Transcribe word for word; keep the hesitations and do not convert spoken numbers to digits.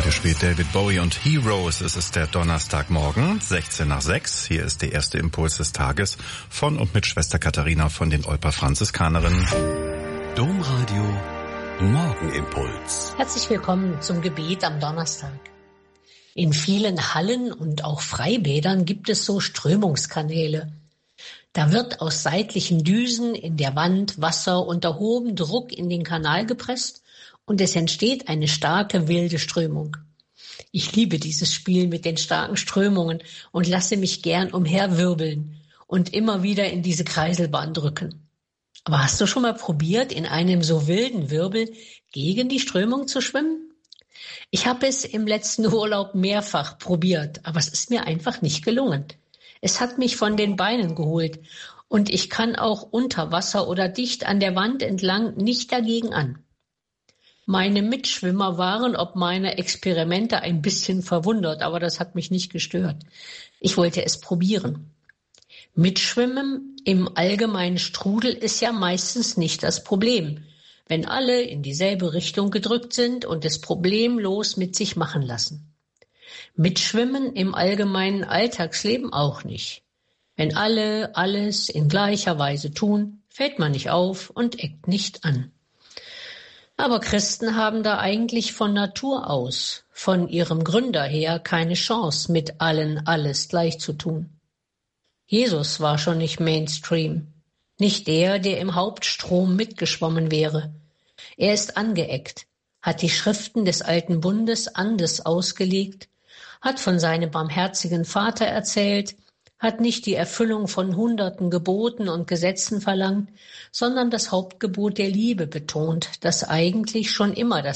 Radio spielt David Bowie und Heroes. Es ist der Donnerstagmorgen, sechzehn nach sechs. Hier ist der erste Impuls des Tages von und mit Schwester Katharina von den Olper Franziskanerinnen. Domradio Morgenimpuls. Herzlich willkommen zum Gebet am Donnerstag. In vielen Hallen und auch Freibädern gibt es so Strömungskanäle. Da wird aus seitlichen Düsen in der Wand Wasser unter hohem Druck in den Kanal gepresst und es entsteht eine starke, wilde Strömung. Ich liebe dieses Spiel mit den starken Strömungen und lasse mich gern umherwirbeln und immer wieder in diese Kreiselbahn drücken. Aber hast du schon mal probiert, in einem so wilden Wirbel gegen die Strömung zu schwimmen? Ich habe es im letzten Urlaub mehrfach probiert, aber es ist mir einfach nicht gelungen. Es hat mich von den Beinen geholt und ich kann auch unter Wasser oder dicht an der Wand entlang nicht dagegen an. Meine Mitschwimmer waren ob meiner Experimente ein bisschen verwundert, aber das hat mich nicht gestört. Ich wollte es probieren. Mitschwimmen im allgemeinen Strudel ist ja meistens nicht das Problem, wenn alle in dieselbe Richtung gedrückt sind und es problemlos mit sich machen lassen. Mitschwimmen im allgemeinen Alltagsleben auch nicht. Wenn alle alles in gleicher Weise tun, fällt man nicht auf und eckt nicht an. Aber Christen haben da eigentlich von Natur aus, von ihrem Gründer her, keine Chance, mit allen alles gleich zu tun. Jesus war schon nicht Mainstream, nicht der, der im Hauptstrom mitgeschwommen wäre. Er ist angeeckt, hat die Schriften des alten Bundes anders ausgelegt, hat von seinem barmherzigen Vater erzählt, hat nicht die Erfüllung von hunderten Geboten und Gesetzen verlangt, sondern das Hauptgebot der Liebe betont, das eigentlich schon immer das